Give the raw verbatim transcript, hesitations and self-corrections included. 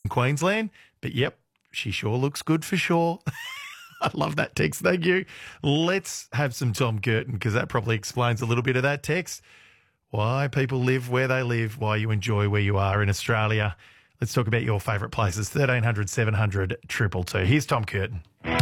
Queensland. But, yep, she sure looks good for sure. I love that text. Thank you. Let's have some Tom Curtin because that probably explains a little bit of that text. Why people live where they live, why you enjoy where you are in Australia. Let's talk about your favourite places. thirteen hundred seven hundred two two two. Here's Tom Curtin.